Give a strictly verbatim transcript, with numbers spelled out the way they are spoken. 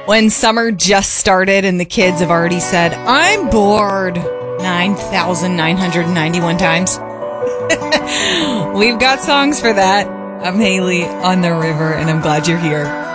When summer just started and the kids have already said, I'm bored, nine thousand nine hundred ninety-one times. We've got songs for that. I'm Haley on the river, and I'm glad you're here.